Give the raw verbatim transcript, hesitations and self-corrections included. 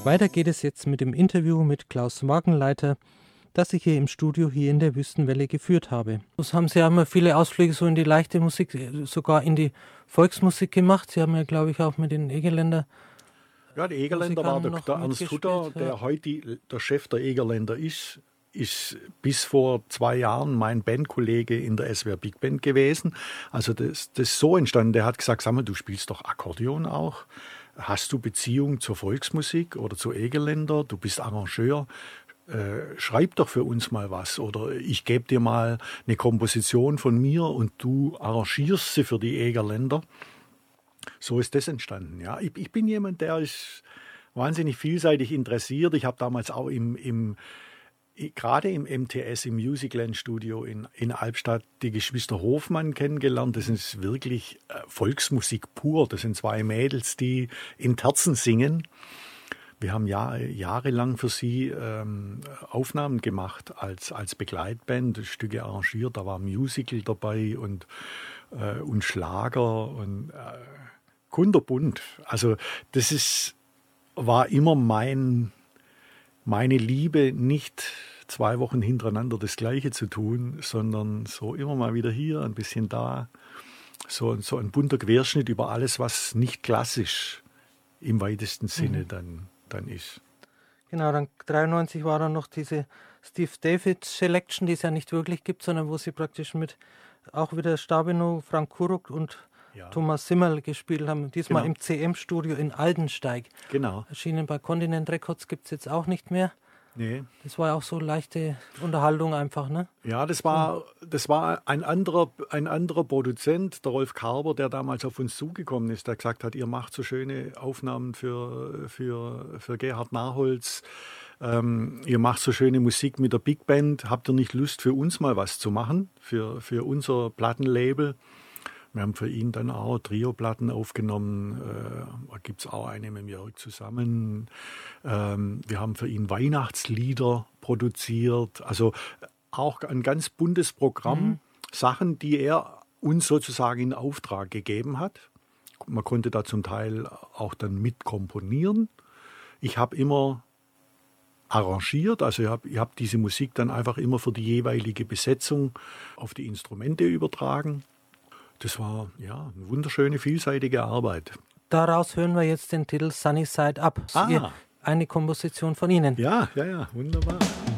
Weiter geht es jetzt mit dem Interview mit Klaus Wagenleiter, das ich hier im Studio hier in der Wüstenwelle geführt habe. Das haben Sie ja immer viele Ausflüge so in die leichte Musik, sogar in die Volksmusik gemacht. Sie haben ja, glaube ich, auch mit den Egerländer... Ja, der Egerländer war der, der Ernst Hutter, der ja. heute der Chef der Egerländer ist, ist bis vor zwei Jahren mein Bandkollege in der S W R Big Band gewesen. Also das, das ist so entstanden. Der hat gesagt, sag mal, du spielst doch Akkordeon auch. Hast du Beziehung zur Volksmusik oder zu Egerländer? Du bist Arrangeur. Äh, schreib doch für uns mal was. Oder ich gebe dir mal eine Komposition von mir und du arrangierst sie für die Egerländer. So ist das entstanden. Ja, ich, ich bin jemand, der ist wahnsinnig vielseitig interessiert. Ich habe damals auch im, im gerade im M T S, im Musicland Studio in, in Albstadt, die Geschwister Hofmann kennengelernt. Das ist wirklich äh, Volksmusik pur. Das sind zwei Mädels, die in Terzen singen. Wir haben Jahr, jahrelang für sie ähm, Aufnahmen gemacht als, als Begleitband, Stücke arrangiert. Da war Musical dabei und, äh, und Schlager und äh, kunterbunt. Also das ist, war immer mein... meine Liebe, nicht zwei Wochen hintereinander das Gleiche zu tun, sondern so immer mal wieder hier, ein bisschen da. So, so ein bunter Querschnitt über alles, was nicht klassisch im weitesten Sinne mhm. dann, dann ist. Genau, dann dreiundneunzig war dann noch diese Steve David Selection, die es ja nicht wirklich gibt, sondern wo sie praktisch mit auch wieder Stabino, Frank Kuruk und ja. Thomas Simmerl gespielt haben, diesmal genau. im C M-Studio in Aldensteig. Genau. Erschienen bei Continent Records, gibt es jetzt auch nicht mehr. Nee. Das war ja auch so leichte Unterhaltung einfach, ne? Ja, das war, das war ein anderer, ein anderer Produzent, der Rolf Karber, der damals auf uns zugekommen ist, der gesagt hat, ihr macht so schöne Aufnahmen für, für, für Gerhard Nachholz, ähm, ihr macht so schöne Musik mit der Big Band, habt ihr nicht Lust für uns mal was zu machen, für, für unser Plattenlabel? Wir haben für ihn dann auch Trio-Platten aufgenommen. Äh, da gibt es auch eine mit Jörg zusammen. Ähm, wir haben für ihn Weihnachtslieder produziert. Also auch ein ganz buntes Programm. Mhm. Sachen, die er uns sozusagen in Auftrag gegeben hat. Man konnte da zum Teil auch dann mit komponieren. Ich habe immer arrangiert. Also ich habe ich hab diese Musik dann einfach immer für die jeweilige Besetzung auf die Instrumente übertragen. Das war ja eine wunderschöne, vielseitige Arbeit. Daraus hören wir jetzt den Titel Sunny Side Up. Ah. Eine Komposition von Ihnen. Ja, ja, ja, wunderbar.